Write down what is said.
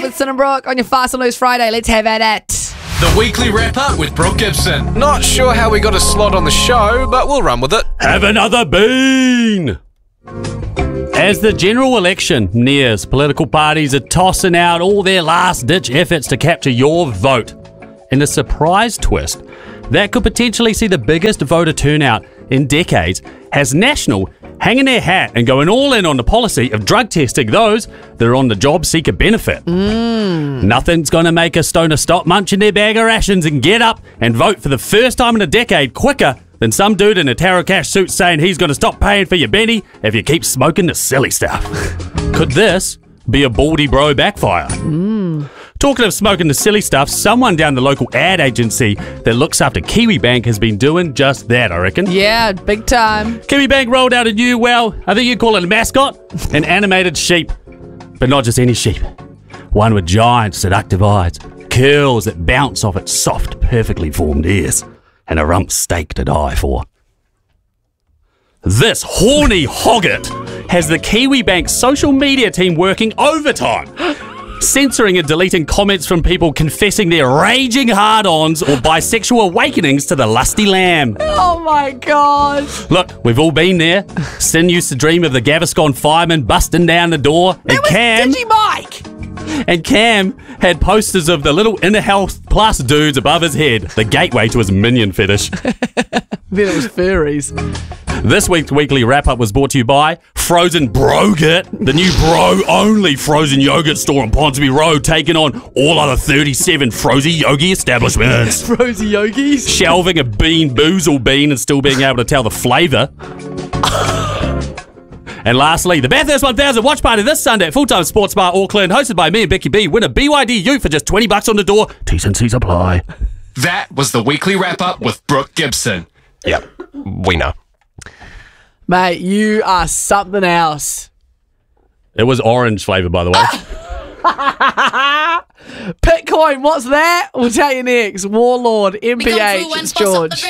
with Sin and Brooke on your Fast and Loose Friday. Let's have at it. The weekly wrap-up with Brooke Gibson. Not sure how we got a slot on the show, but we'll run with it. Have another bean! As the general election nears, political parties are tossing out all their last-ditch efforts to capture your vote. In a surprise twist, that could potentially see the biggest voter turnout in decades, has National hanging their hat and going all in on the policy of drug testing those that are on the job seeker benefit. Nothing's going to make a stoner stop munching their bag of rations and get up and vote for the first time in a decade quicker than some dude in a Tarot Cash suit saying he's going to stop paying for your Benny if you keep smoking the silly stuff. Could this be a baldy bro backfire? Talking of smoking the silly stuff, someone down the local ad agency that looks after Kiwibank has been doing just that, I reckon. Yeah, big time. Kiwibank rolled out a new, well, I think you'd call it a mascot, an animated sheep. But not just any sheep. One with giant, seductive eyes, curls that bounce off its soft, perfectly formed ears, and a rump steak to die for. This horny hogget has the Kiwibank social media team working overtime, censoring and deleting comments from people confessing their raging hard-ons or bisexual awakenings to the lusty lamb. Oh my God. Look, we've all been there. Sin used to dream of the Gaviscon fireman busting down the door. That was Digimike. And Cam had posters of the little Inner Health Plus dudes above his head, the gateway to his minion fetish. Then it was furries. This week's weekly wrap-up was brought to you by Frozen Brogurt, the new bro-only frozen yogurt store on Ponsonby Road, taking on all other 37 Frozy Yogi establishments. Frozy Yogis. Shelving a Bean Boozle bean and still being able to tell the flavour. And lastly, the Bathurst 1000 watch party this Sunday at Full-Time Sports Bar Auckland, hosted by me and Becky B. Win a BYD ute for just $20 on the door. T's and C's apply. That was the weekly wrap-up with Brooke Gibson. Yep, we know. Mate, you are something else. It was orange flavour, by the way. Bitcoin, what's that? We'll tell you next. Warlord, MPH, it's George.